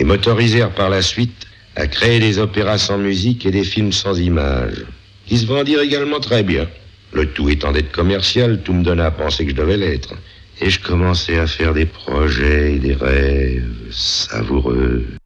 m'autorisèrent par la suite à créer des opéras sans musique et des films sans images, qui se vendirent également très bien. Le tout étant d'être commercial, tout me donna à penser que je devais l'être. Et je commençais à faire des projets et des rêves savoureux.